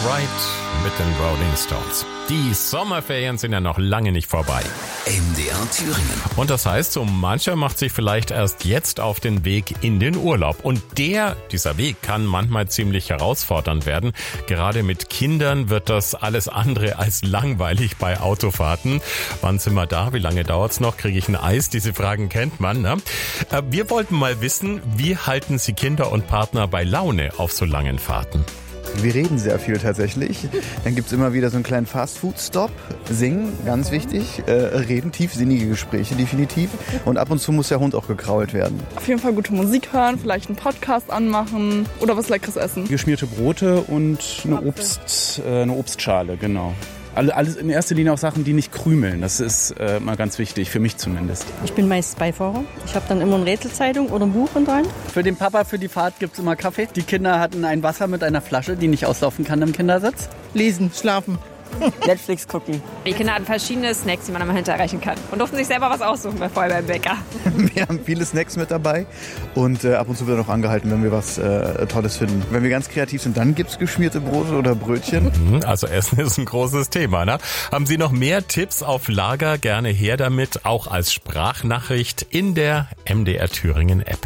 Ride mit den Rolling Stones. Die Sommerferien sind ja noch lange nicht vorbei. MDR Thüringen. Und das heißt, so mancher macht sich vielleicht erst jetzt auf den Weg in den Urlaub. Und dieser Weg kann manchmal ziemlich herausfordernd werden. Gerade mit Kindern wird das alles andere als langweilig bei Autofahrten. Wann sind wir da? Wie lange dauert's noch? Kriege ich ein Eis? Diese Fragen kennt man, ne? Wir wollten mal wissen, wie halten Sie Kinder und Partner bei Laune auf so langen Fahrten? Wir reden sehr viel tatsächlich. Dann gibt's immer wieder so einen kleinen Fast-Food-Stop. Singen, ganz wichtig. Reden, tiefsinnige Gespräche definitiv. Und ab und zu muss der Hund auch gekrault werden. Auf jeden Fall gute Musik hören, vielleicht einen Podcast anmachen oder was Leckeres essen. Geschmierte Brote und eine Obstschale, genau. Alles in erster Linie auch Sachen, die nicht krümeln. Das ist mal ganz wichtig, für mich zumindest. Ich bin meist Beifahrer. Ich habe dann immer eine Rätselzeitung oder ein Buch dran. Für den Papa, für die Fahrt gibt es immer Kaffee. Die Kinder hatten ein Wasser mit einer Flasche, die nicht auslaufen kann im Kindersitz. Lesen, schlafen. Netflix gucken. Die Kinder hatten verschiedene Snacks, die man immer hinterreichen kann. Und durften sich selber was aussuchen vorher beim Bäcker. Wir haben viele Snacks mit dabei und ab und zu wird auch angehalten, wenn wir was Tolles finden. Wenn wir ganz kreativ sind, dann gibt's geschmierte Brote oder Brötchen. Also Essen ist ein großes Thema, ne? Haben Sie noch mehr Tipps auf Lager? Gerne her damit, auch als Sprachnachricht in der MDR Thüringen App.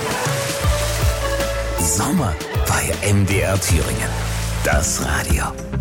Sommer bei MDR Thüringen. Das Radio.